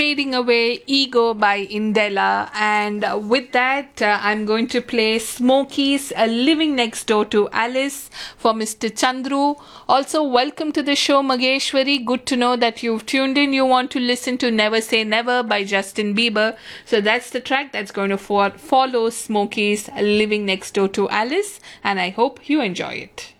Fading Away, Ego by Indela. And with that, I'm going to play Smokies Living Next Door to Alice for Mr. Chandru. Also, welcome to the show, Mageshwari. Good to know that you've tuned in. You want to listen to Never Say Never by Justin Bieber. So that's the track that's going to follow Smokies Living Next Door to Alice. And I hope you enjoy it.